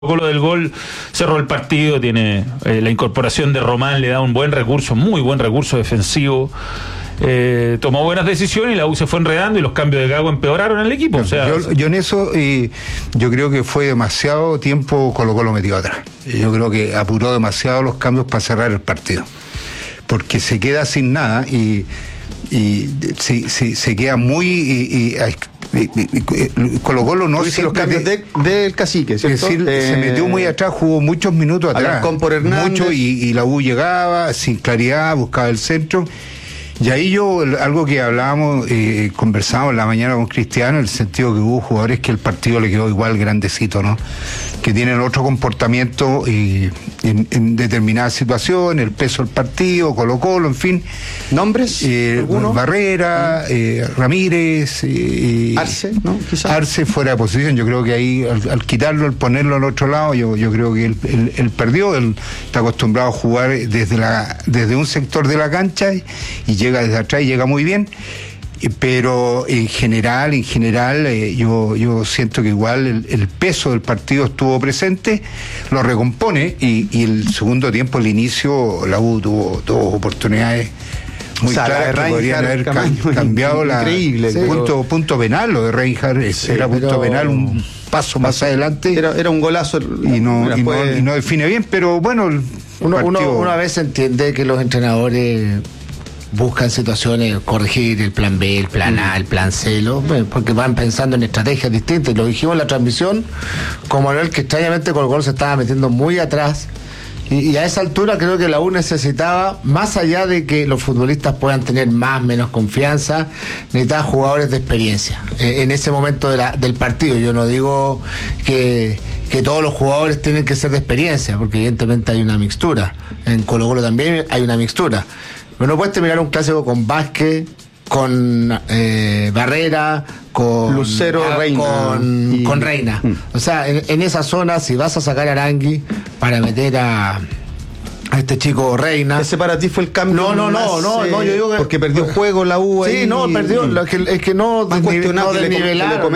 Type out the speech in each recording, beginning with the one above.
Lo del gol cerró el partido, tiene la incorporación de Román, le da un buen recurso, muy buen recurso defensivo, tomó buenas decisiones y la U se fue enredando y los cambios de Gago empeoraron al equipo. O sea, yo en eso yo creo que fue demasiado tiempo Colo-Colo metido atrás. Yo creo que apuró demasiado los cambios para cerrar el partido, porque se queda sin nada y se queda muy Colo-Colo no hizo los cambios del Cacique, ¿cierto? Es decir, se metió muy atrás, jugó muchos minutos atrás, Alarcón por Hernández. mucho, y la U llegaba sin claridad, buscaba el centro. Y ahí algo que hablábamos, conversábamos en la mañana con Cristiano, en el sentido que hubo jugadores que el partido le quedó igual grandecito, ¿no? Que tienen otro comportamiento en determinadas situaciones, el peso del partido, Colo-Colo, en fin. ¿Nombres? Barrera, Ramírez, Arce, ¿no? Quizás. Arce fuera de posición. Yo creo que ahí, al quitarlo, al ponerlo al otro lado, yo creo que él perdió. Él está acostumbrado a jugar desde un sector de la cancha y llega desde atrás y llega muy bien, pero en general yo siento que igual el peso del partido estuvo presente, lo recompone y el segundo tiempo, el inicio, la U tuvo dos oportunidades muy claras que podrían haber cambiado increíble, punto penal. Lo de Reinhardt era punto penal, un paso más adelante, era un golazo y no define bien, pero bueno, uno a veces entiende que los entrenadores buscan situaciones, corregir el plan B, el plan A, el plan C, porque van pensando en estrategias distintas. Lo dijimos en la transmisión con Manuel, que extrañamente Colo-Colo se estaba metiendo muy atrás, y a esa altura creo que la U necesitaba, más allá de que los futbolistas puedan tener más o menos confianza, necesitaba jugadores de experiencia en ese momento del partido. Yo no digo que todos los jugadores tienen que ser de experiencia, porque evidentemente hay una mixtura, en Colo-Colo también hay una mixtura. Pero no puedes terminar un clásico con Vázquez, con Barrera, con Lucero, Reina con Reina. O sea, en esa zona, si vas a sacar a Arangui para meter a este chico Reina. ¿Ese para ti fue el cambio? No, yo digo que porque perdió juego la U ahí. Sí, perdió. Es que no desnivelaron.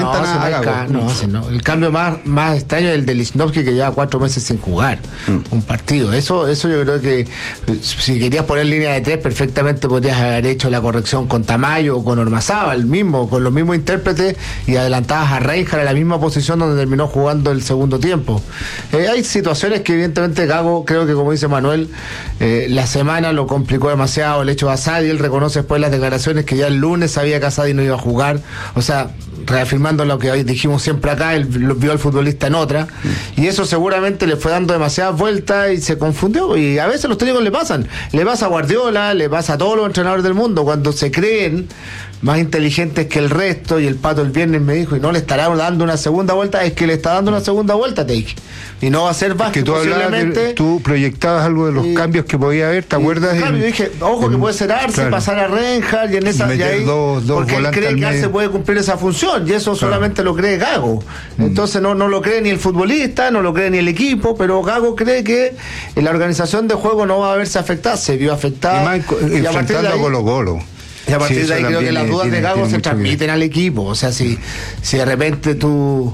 El cambio más extraño es el de Lichnowsky, que lleva 4 meses sin jugar un partido. Eso yo creo que si querías poner línea de 3, perfectamente podrías haber hecho la corrección con Tamayo o con Ormazábal mismo, con los mismos intérpretes, y adelantabas a Reinhardt a la misma posición donde terminó jugando el segundo tiempo. Hay situaciones que evidentemente Gago, creo que como dice Manuel, la semana lo complicó demasiado el hecho de Asadi. Él reconoce después las declaraciones que ya el lunes sabía que Asadi no iba a jugar, o sea, reafirmando lo que dijimos siempre acá, él vio al futbolista en otra, y eso seguramente le fue dando demasiadas vueltas y se confundió. Y a veces los técnicos le pasa a Guardiola, le pasa a todos los entrenadores del mundo, cuando se creen más inteligentes que el resto. Y el Pato el viernes me dijo, y no le estará dando una segunda vuelta, es que le está dando una segunda vuelta, te dije, y no va a ser Vázquez, que posiblemente. Tú proyectabas algo de los cambios que podía haber, ¿te acuerdas? Yo dije, ojo, que puede ser Arce, claro, pasar a Reinhardt y en esa, y ahí, porque él cree que Arce puede cumplir esa función, y eso solamente lo cree Gago. Entonces no lo cree ni el futbolista, no lo cree ni el equipo, pero Gago cree que la organización de juego no va a verse afectada. Se vio afectada, y a partir de ahí, Colo-Colo. Y a partir de ahí creo que las dudas de Gago se transmiten al equipo. O sea, si de repente tú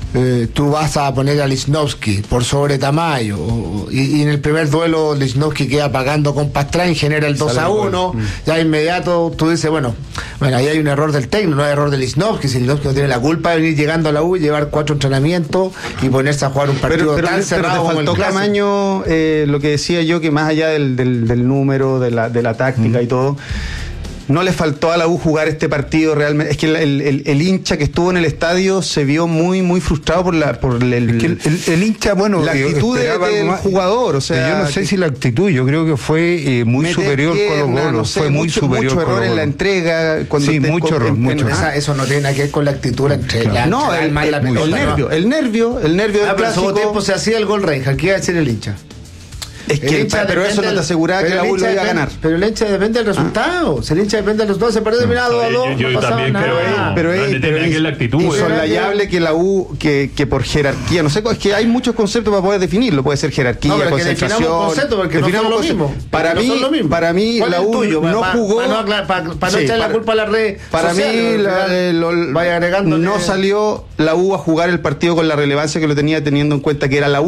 vas a poner a Lichnowsky por sobre Tamayo, y en el primer duelo Lichnowsky queda pagando con Pastrana y genera el 2-1, ya inmediato tú dices, bueno, ahí hay un error del técnico, no hay error de Lichnowsky. Si Lichnowsky no tiene la culpa de venir llegando a la U, llevar 4 entrenamientos y ponerse a jugar un partido tan cerrado como el clásico. Tamaño, lo que decía yo, que más allá del número, de la táctica y todo, no le faltó a la U jugar este partido realmente. Es que el hincha que estuvo en el estadio se vio muy, muy frustrado por el hincha, bueno, la actitud del jugador. O sea, yo no sé si la actitud, yo creo que fue muy superior Colo-Colo, no sé, fue muy superior. Mucho error en la entrega. Mucho error. Eso no tiene nada que ver con la actitud de la entrega. No, el nervio del clásico. Pero en segundo tiempo se hacía el gol Reinhardt. ¿Qué iba a decir el hincha? Es que pero eso no te aseguraba que la U lo iba a ganar. Pero el hincha depende del resultado. Si el hincha depende del resultado, se perdió terminado 2-2. Yo también creo pero es la actitud. Insoslayable que la U, que por jerarquía, no sé, es que hay muchos conceptos para poder definirlo. Puede ser jerarquía, concentración. Definamos conceptos porque no son lo mismo. Para mí la U no jugó. Para no echar la culpa a la red. Para mí no salió la U a jugar el partido con la relevancia que lo tenía, teniendo en cuenta que era la